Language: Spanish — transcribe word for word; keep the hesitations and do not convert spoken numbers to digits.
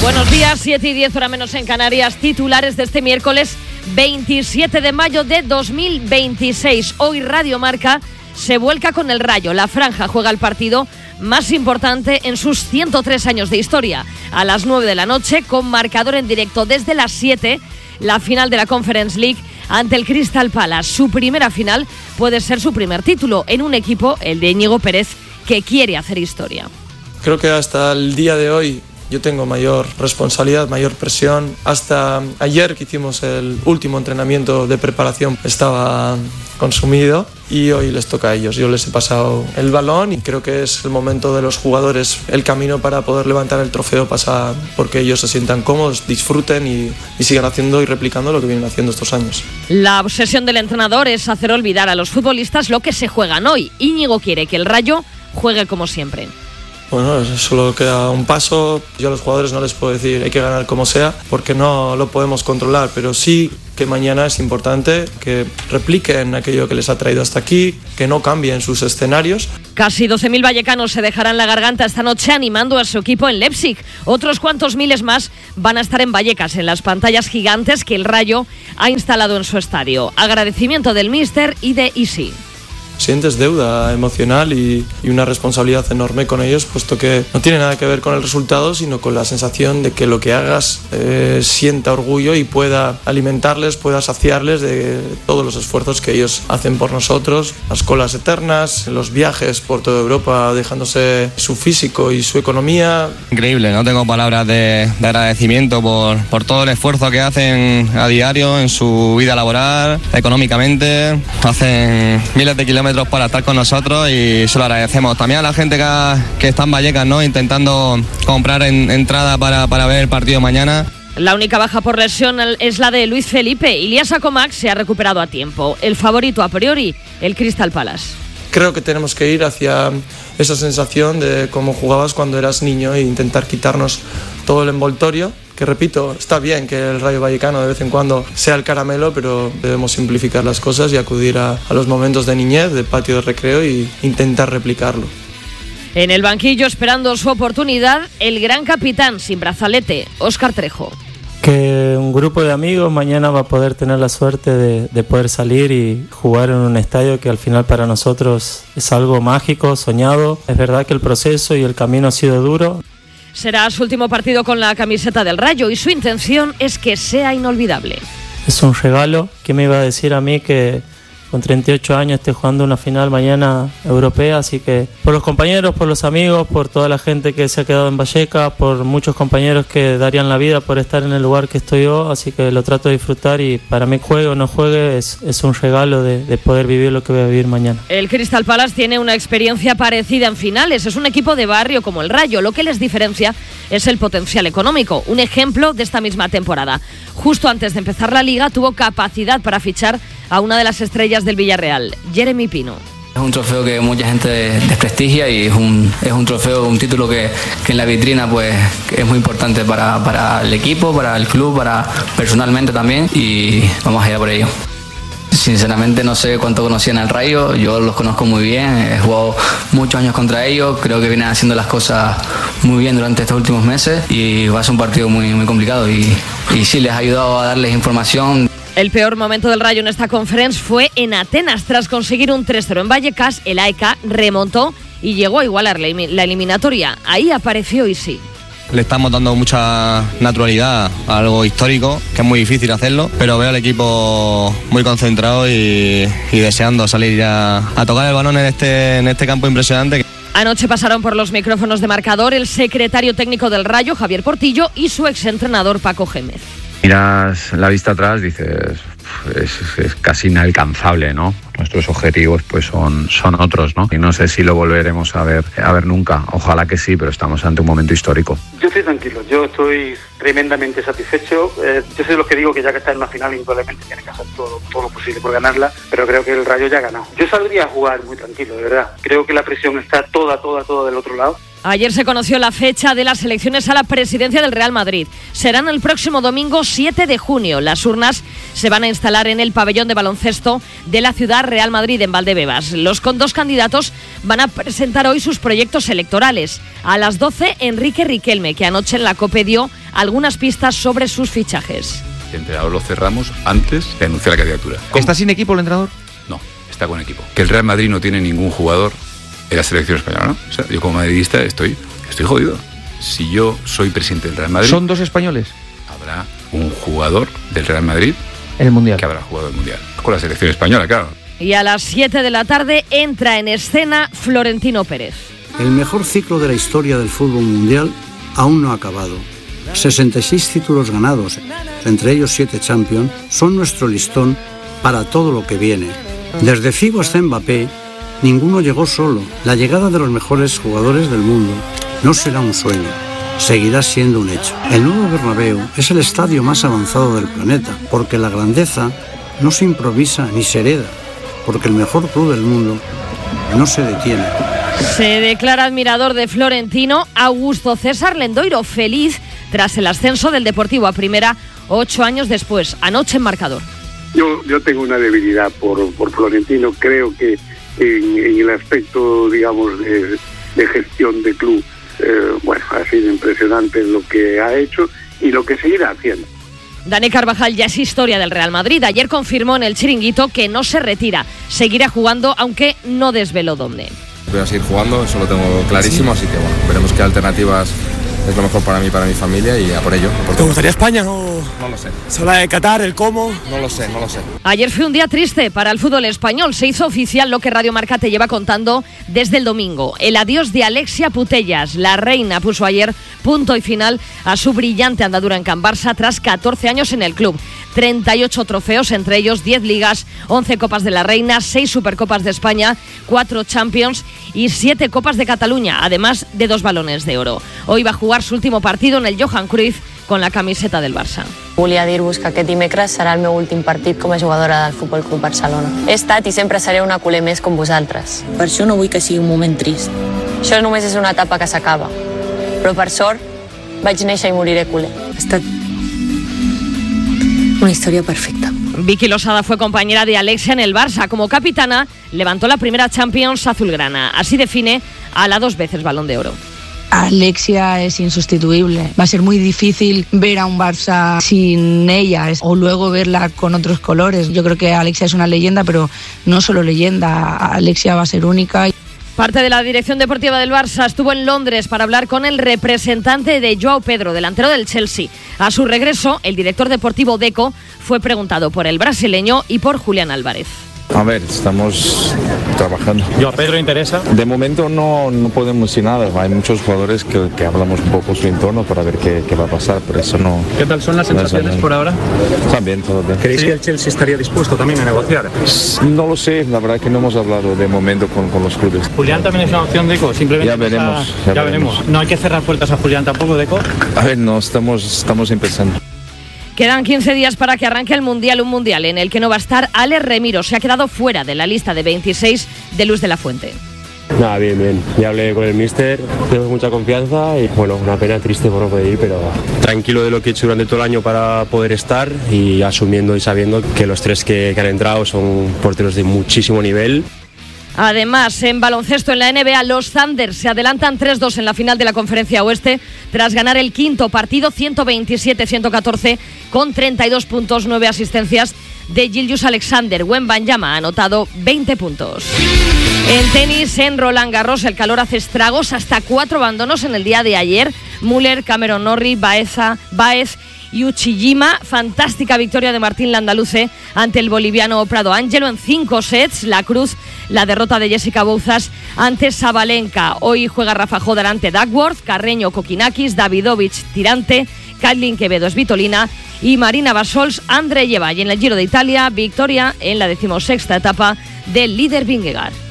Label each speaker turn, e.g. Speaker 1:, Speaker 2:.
Speaker 1: Buenos días, siete y diez, hora menos en Canarias. Titulares de este miércoles veintisiete de mayo de dos mil veintiséis. Hoy Radio Marca se vuelca con el Rayo. La Franja juega el partido más importante en sus ciento tres años de historia. A las nueve de la noche, con marcador en directo desde las siete, la final de la Conference League ante el Crystal Palace. Su primera final puede ser su primer título en un equipo, el de Íñigo Pérez, que quiere hacer historia.
Speaker 2: Creo que hasta el día de hoy yo tengo mayor responsabilidad, mayor presión. Hasta ayer que hicimos el último entrenamiento de preparación estaba consumido y hoy les toca a ellos. Yo les he pasado el balón y creo que es el momento de los jugadores. El camino para poder levantar el trofeo pasa porque ellos se sientan cómodos, disfruten y, y sigan haciendo y replicando lo que vienen haciendo estos años.
Speaker 1: La obsesión del entrenador es hacer olvidar a los futbolistas lo que se juegan hoy. Íñigo quiere que el Rayo juegue como siempre.
Speaker 2: Bueno, solo queda un paso. Yo a los jugadores no les puedo decir hay que ganar como sea, porque no lo podemos controlar, pero sí que mañana es importante que repliquen aquello que les ha traído hasta aquí, que no cambien sus escenarios.
Speaker 1: Casi doce mil vallecanos se dejarán la garganta esta noche animando a su equipo en Leipzig. Otros cuantos miles más van a estar en Vallecas, en las pantallas gigantes que el Rayo ha instalado en su estadio. Agradecimiento del míster y de Isi.
Speaker 2: Sientes deuda emocional y, y una responsabilidad enorme con ellos, puesto que no tiene nada que ver con el resultado, sino con la sensación de que lo que hagas eh, sienta orgullo y pueda alimentarles, pueda saciarles de todos los esfuerzos que ellos hacen por nosotros, las colas eternas, los viajes por toda Europa dejándose su físico y su economía.
Speaker 3: Increíble, no tengo palabras de, de agradecimiento por, por todo el esfuerzo que hacen a diario en su vida laboral, económicamente, hacen miles de kilómetros para estar con nosotros y se lo agradecemos. También a la gente que, que está en Vallecas, ¿no?, intentando comprar en, entrada para, para ver el partido mañana.
Speaker 1: La única baja por lesión es la de Luis Felipe. Ilyas Acomac se ha recuperado a tiempo. El favorito a priori, el Crystal Palace.
Speaker 2: Creo que tenemos que ir hacia esa sensación de cómo jugabas cuando eras niño e intentar quitarnos todo el envoltorio. Que repito, está bien que el Rayo Vallecano de vez en cuando sea el caramelo, pero debemos simplificar las cosas y acudir a, a los momentos de niñez, de patio de recreo e intentar replicarlo.
Speaker 1: En el banquillo, esperando su oportunidad, el gran capitán sin brazalete, Óscar Trejo.
Speaker 4: Que un grupo de amigos mañana va a poder tener la suerte de, de poder salir y jugar en un estadio que al final para nosotros es algo mágico, soñado. Es verdad que el proceso y el camino ha sido duro.
Speaker 1: Será su último partido con la camiseta del Rayo y su intención es que sea inolvidable.
Speaker 4: Es un regalo. ¿Qué me iba a decir a mí que con treinta y ocho años esté jugando una final mañana europea? Así que por los compañeros, por los amigos, por toda la gente que se ha quedado en Vallecas, por muchos compañeros que darían la vida por estar en el lugar que estoy yo, así que lo trato de disfrutar y para mí juegue o no juegue es, es un regalo de, de poder vivir lo que voy a vivir mañana.
Speaker 1: El Crystal Palace tiene una experiencia parecida en finales, es un equipo de barrio como el Rayo, lo que les diferencia es el potencial económico. Un ejemplo de esta misma temporada. Justo antes de empezar la Liga tuvo capacidad para fichar a una de las estrellas del Villarreal, Jeremy Pino.
Speaker 5: Es un trofeo que mucha gente desprestigia y es un, es un trofeo, un título que, que en la vitrina pues es muy importante para, para el equipo, para el club, para personalmente también y vamos allá por ello. Sinceramente no sé cuánto conocían al Rayo, yo los conozco muy bien, he jugado muchos años contra ellos, creo que vienen haciendo las cosas muy bien durante estos últimos meses y va a ser un partido muy, muy complicado y, y sí les ha ayudado a darles información.
Speaker 1: El peor momento del Rayo en esta conference fue en Atenas. Tras conseguir un tres cero en Vallecas, el A E K remontó y llegó a igualar la eliminatoria. Ahí apareció Isi.
Speaker 3: Le estamos dando mucha naturalidad a algo histórico, que es muy difícil hacerlo, pero veo al equipo muy concentrado y, y deseando salir ya a tocar el balón en este, en este campo impresionante.
Speaker 1: Anoche pasaron por los micrófonos de marcador el secretario técnico del Rayo, Javier Portillo, y su exentrenador, Paco Gémez.
Speaker 6: Miras la vista atrás, dices, es, es casi inalcanzable, ¿no? Nuestros objetivos pues son, son otros, ¿no? Y no sé si lo volveremos a ver, a ver nunca. Ojalá que sí, pero estamos ante un momento histórico.
Speaker 7: Yo estoy tranquilo, yo estoy tremendamente satisfecho. Eh, yo soy de los que digo que ya que está en una final, indudablemente tiene que hacer todo, todo lo posible por ganarla, pero creo que el Rayo ya ha ganado. Yo saldría a jugar muy tranquilo, de verdad. Creo que la presión está toda, toda, toda del otro lado.
Speaker 1: Ayer se conoció la fecha de las elecciones a la presidencia del Real Madrid. Serán el próximo domingo siete de junio. Las urnas se van a instalar en el pabellón de baloncesto de la ciudad Real Madrid en Valdebebas. Los con dos candidatos van a presentar hoy sus proyectos electorales. A las doce, Enrique Riquelme, que anoche en la COPE dio algunas pistas sobre sus fichajes.
Speaker 8: El entrenador lo cerramos antes de anunciar la candidatura.
Speaker 9: ¿Está sin equipo el entrenador?
Speaker 8: No, está con equipo. Que el Real Madrid no tiene ningún jugador en la selección española, ¿no? O sea, yo como madridista estoy, estoy jodido. Si yo soy presidente del Real Madrid...
Speaker 9: ¿Son dos españoles?
Speaker 8: Habrá un jugador del Real Madrid...
Speaker 9: En el Mundial.
Speaker 8: Que habrá jugado el Mundial. Con la selección española, claro.
Speaker 1: Y a las siete de la tarde entra en escena Florentino Pérez.
Speaker 10: El mejor ciclo de la historia del fútbol mundial aún no ha acabado. sesenta y seis títulos ganados, entre ellos siete Champions, son nuestro listón para todo lo que viene. Desde Figo hasta Mbappé, ninguno llegó solo. La llegada de los mejores jugadores del mundo no será un sueño, seguirá siendo un hecho. El nuevo Bernabéu es el estadio más avanzado del planeta, porque la grandeza no se improvisa ni se hereda, porque el mejor club del mundo no se detiene.
Speaker 1: Se declara admirador de Florentino Augusto César Lendoiro, feliz tras el ascenso del Deportivo a Primera ocho años después, anoche en marcador.
Speaker 11: Yo, yo tengo una debilidad por, por Florentino, creo que en, en el aspecto, digamos, de, de gestión de club, eh, bueno, ha sido impresionante lo que ha hecho y lo que seguirá haciendo.
Speaker 1: Dani Carvajal ya es historia del Real Madrid. Ayer confirmó en el Chiringuito que no se retira, seguirá jugando, aunque no desveló dónde.
Speaker 12: Voy a seguir jugando, eso lo tengo clarísimo, así que bueno, veremos qué alternativas es lo mejor para mí y para mi familia y a por ello.
Speaker 13: ¿Te gustaría España? No,
Speaker 12: no lo sé.
Speaker 13: ¿Se habla de Qatar, el cómo?
Speaker 12: No lo sé, no lo sé.
Speaker 1: Ayer fue un día triste para el fútbol español. Se hizo oficial lo que Radio Marca te lleva contando desde el domingo. El adiós de Alexia Putellas. La reina puso ayer punto y final a su brillante andadura en Can Barça tras catorce años en el club. treinta y ocho trofeos, entre ellos diez ligas, once copas de la reina, seis supercopas de España, cuatro Champions y siete copas de Cataluña, además de dos balones de oro. Hoy va a jugar su último partido en el Johan Cruyff con la camiseta del Barça.
Speaker 14: Volia dir-vos que aquest dimecres serà el meu últim partit com a jugadora del Futbol Club Barcelona. He estat i sempre seré una culer més com vosaltres. Per això no vull que sigui un moment trist. Això només és una etapa que s'acaba. Però per sort vaig néixer i moriré culer. Ha estat una historia perfecta.
Speaker 1: Vicky Losada fue compañera de Alexia en el Barça. Como capitana, levantó la primera Champions azulgrana. Así define a la dos veces Balón de Oro.
Speaker 15: Alexia es insustituible. Va a ser muy difícil ver a un Barça sin ella o luego verla con otros colores. Yo creo que Alexia es una leyenda, pero no solo leyenda. Alexia va a ser única.
Speaker 1: Parte de la dirección deportiva del Barça estuvo en Londres para hablar con el representante de Joao Pedro, delantero del Chelsea. A su regreso, el director deportivo Deco fue preguntado por el brasileño y por Julián Álvarez.
Speaker 16: A ver, estamos trabajando.
Speaker 17: ¿Yo a Pedro interesa?
Speaker 16: De momento no, no podemos decir nada. Hay muchos jugadores que, que hablamos un poco su entorno para ver qué, qué va a pasar, pero eso no...
Speaker 17: ¿Qué tal son las sensaciones no por ahora?
Speaker 16: También, todo bien.
Speaker 17: ¿Creéis
Speaker 16: sí.
Speaker 17: que el Chelsea estaría dispuesto también a negociar?
Speaker 16: No lo sé, la verdad que no hemos hablado de momento con, con los clubes.
Speaker 17: ¿Julián también es una opción, Deco? Simplemente
Speaker 16: ya veremos.
Speaker 17: A... Ya, ya veremos. veremos. ¿No hay que cerrar puertas a Julián tampoco, Deco?
Speaker 16: A ver, no, estamos, estamos empezando.
Speaker 1: Quedan quince días para que arranque el Mundial, un Mundial en el que no va a estar Alex Remiro. Se ha quedado fuera de la lista de veintiséis de Luz de la Fuente.
Speaker 18: Nada, bien, bien. Ya hablé con el míster, tenemos mucha confianza y bueno, una pena triste por no poder ir, pero tranquilo de lo que he hecho durante todo el año para poder estar y asumiendo y sabiendo que los tres que, que han entrado son porteros de muchísimo nivel.
Speaker 1: Además, en baloncesto en la N B A, los Thunder se adelantan tres dos en la final de la Conferencia Oeste tras ganar el quinto partido ciento veintisiete a ciento catorce con treinta y dos puntos, nueve asistencias de Gilgeous Alexander. Wembanyama ha anotado veinte puntos. En tenis, en Roland Garros, el calor hace estragos, hasta cuatro abandonos en el día de ayer. Müller, Cameron Norrie, Baeza, Baez y Uchijima. Fantástica victoria de Martín Landaluce ante el boliviano Prado Angelo en cinco sets. La Cruz, la derrota de Jessica Bouzas ante Sabalenka. Hoy juega Rafa Jodar ante Duckworth, Carreño Kokinakis, Davidovich Tirante, Katlin Quevedo Svitolina y Marina Basols Andreyeva. Y en el Giro de Italia, victoria en la decimosexta etapa del líder Vingegaard.